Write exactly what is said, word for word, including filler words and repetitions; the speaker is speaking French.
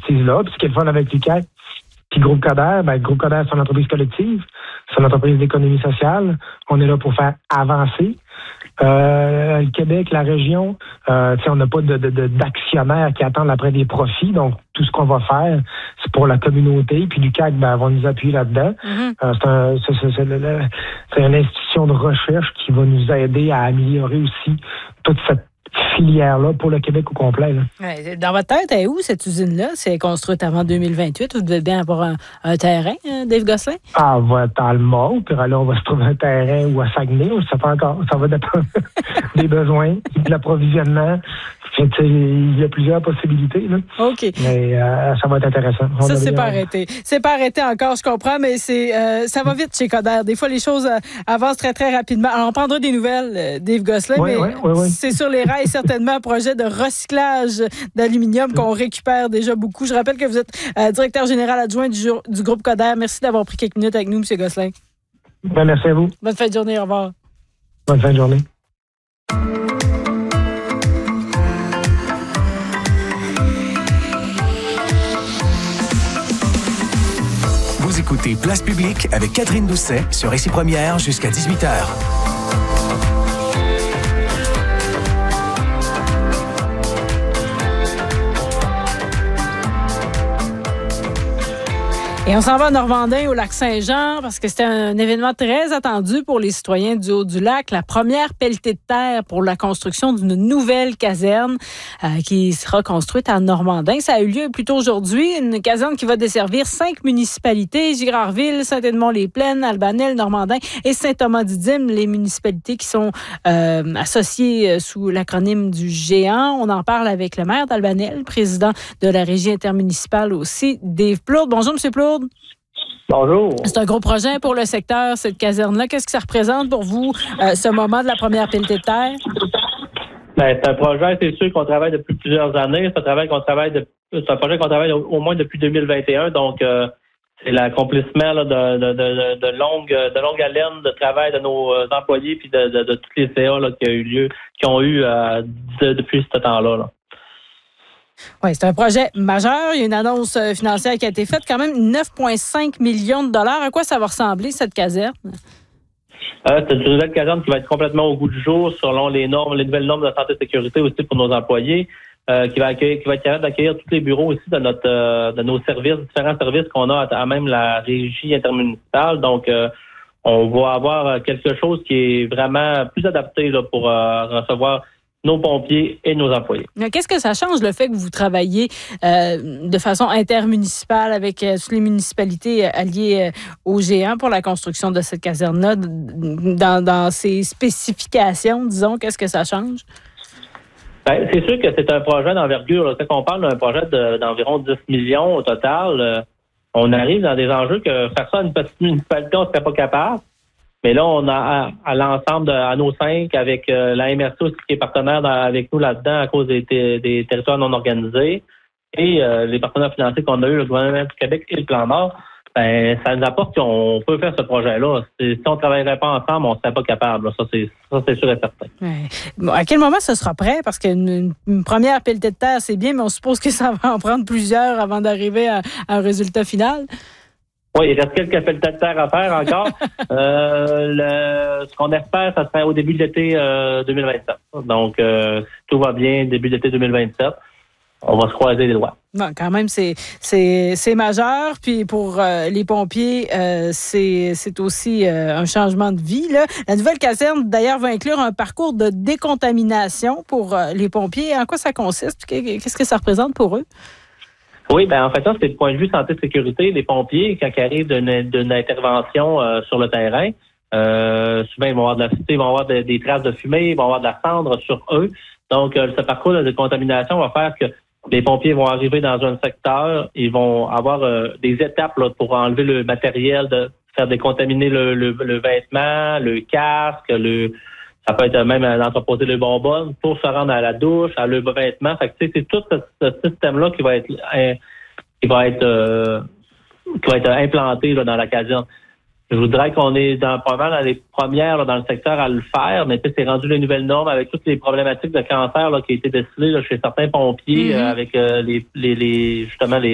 expertise-là. Puis ce qui est le fun avec l'U Q A C, puis Groupe Coderre, ben, Groupe Coderre, c'est une entreprise collective, c'est une entreprise d'économie sociale. On est là pour faire avancer euh, le Québec, la région. Euh, on n'a pas de, de, de, d'actionnaires qui attendent après des profits. Donc, tout ce qu'on va faire, c'est pour la communauté. Puis l'U Q A C, ben, va nous appuyer là-dedans. Mm-hmm. Euh, c'est, un, c'est, c'est, c'est, le, le, c'est une institution de recherche qui va nous aider à améliorer aussi toute cette filière-là pour le Québec au complet. Là. Ouais, dans votre tête, elle est où cette usine-là? C'est construite avant deux mille vingt-huit. Vous devez bien avoir un, un terrain, hein, Dave Gosselin? Ah, on va être dans le Mont, puis là, on va se trouver un terrain ou à Saguenay, on ne sait pas encore. Ça va dépendre des besoins, de l'approvisionnement. Il y a plusieurs possibilités. Là. OK. Mais euh, ça va être intéressant. On ça, c'est pas arrêté. C'est pas arrêté encore, je comprends, mais c'est euh, ça va vite chez Coderre. Des fois, les choses euh, avancent très, très rapidement. Alors, on prendra des nouvelles, euh, Dave Gosselin, oui, mais oui, oui, oui. c'est sur les rails, certainement, un projet de recyclage d'aluminium qu'on récupère déjà beaucoup. Je rappelle que vous êtes euh, directeur général adjoint du, du groupe Coderre. Merci d'avoir pris quelques minutes avec nous, M. Gosselin. Ben, merci à vous. Bonne fin de journée. Au revoir. Bonne fin de journée. Vous écoutez Place Publique avec Catherine Doucet sur Ici Première jusqu'à dix-huit heures. Et on s'en va à Normandin, au lac Saint-Jean, parce que c'était un événement très attendu pour les citoyens du Haut-du-Lac. La première pelletée de terre pour la construction d'une nouvelle caserne euh, qui sera construite à Normandin. Ça a eu lieu plus tôt aujourd'hui. Une caserne qui va desservir cinq municipalités, Girardville, Saint-Edmond-les-Plaines, Albanel, Normandin et Saint-Thomas-du-Dîme, les municipalités qui sont euh, associées sous l'acronyme du géant. On en parle avec le maire d'Albanel, président de la régie intermunicipale aussi, Dave Plourde. Bonjour, M. Plourde. Bonjour. C'est un gros projet pour le secteur, cette caserne-là. Qu'est-ce que ça représente pour vous, euh, ce moment de la première pelletée de terre? Ben, c'est un projet, c'est sûr qu'on travaille depuis plusieurs années. C'est un, travail qu'on travaille de, c'est un projet qu'on travaille au, au moins depuis deux mille vingt et un. Donc, euh, c'est l'accomplissement là, de, de, de, de, longue, de longue haleine de travail de nos employés puis de, de, de tous les C A là, qui, a eu lieu, qui ont eu euh, de, depuis ce temps-là. Là. Oui, c'est un projet majeur. Il y a une annonce financière qui a été faite, quand même neuf virgule cinq millions de dollars. À quoi ça va ressembler, cette caserne? Euh, c'est une nouvelle caserne qui va être complètement au goût du jour selon les normes, les nouvelles normes de santé et sécurité aussi pour nos employés, euh, qui va accueillir, qui va être capable d'accueillir tous les bureaux aussi de notre euh, de nos services, différents services qu'on a à, à même la régie intermunicipale. Donc, euh, on va avoir quelque chose qui est vraiment plus adapté là, pour euh, recevoir nos pompiers et nos employés. Qu'est-ce que ça change, le fait que vous travaillez euh, de façon intermunicipale avec euh, toutes les municipalités euh, alliées euh, au géant pour la construction de cette caserne-là, dans, dans ses spécifications, disons, qu'est-ce que ça change? Ben, c'est sûr que c'est un projet d'envergure. Là. Quand on parle d'un projet de, d'environ dix millions au total, euh, on arrive dans des enjeux que faire ça à une petite municipalité, on ne serait pas capable. Mais là, on a à, à l'ensemble, de, à nos cinq, avec euh, la M R C aussi qui est partenaire dans, avec nous là-dedans à cause des, t- des territoires non organisés et euh, les partenaires financiers qu'on a eu, le gouvernement du Québec et le Plan Nord, ben ça nous apporte qu'on peut faire ce projet-là. Si, si on ne travaillerait pas ensemble, on ne serait pas capable. Ça, c'est, ça, c'est sûr et certain. Ouais. Bon, à quel moment ce sera prêt? Parce qu'une une première pelletée de terre, c'est bien, mais on suppose que ça va en prendre plusieurs avant d'arriver à, à un résultat final. Oui, il reste quelques pelletées de terre à faire encore. euh, le, ce qu'on espère, ça serait au début de l'été euh, deux mille vingt-sept. Donc, euh, si tout va bien, début de l'été deux mille vingt-sept, on va se croiser les doigts. Bon, quand même, c'est c'est c'est majeur. Puis pour euh, les pompiers, euh, c'est c'est aussi euh, un changement de vie. Là. La nouvelle caserne, d'ailleurs, va inclure un parcours de décontamination pour euh, les pompiers. En quoi ça consiste? Qu'est-ce que ça représente pour eux? Oui, ben en fait, ça, c'est du point de vue santé-sécurité. Les pompiers, quand ils arrivent d'une, d'une intervention euh, sur le terrain, euh, souvent, ils vont avoir de la, ils vont avoir de, des traces de fumée, ils vont avoir de la cendre sur eux. Donc, euh, ce parcours de décontamination va faire que les pompiers vont arriver dans un secteur, ils vont avoir euh, des étapes là, pour enlever le matériel, de faire décontaminer le, le, le vêtement, le casque, le ça peut être même d'entreposer les bonbonnes pour se rendre à la douche, à le vêtement. Fait que, tu sais, c'est tout ce, ce système-là qui va être hein, qui va être euh, qui va être implanté là, dans la caserne. Je voudrais qu'on est dans probablement dans les premières là, dans le secteur à le faire, mais tu sais, c'est rendu les nouvelles normes avec toutes les problématiques de cancer là, qui ont été décelées là, chez certains pompiers mm-hmm. euh, avec euh, les, les, les justement les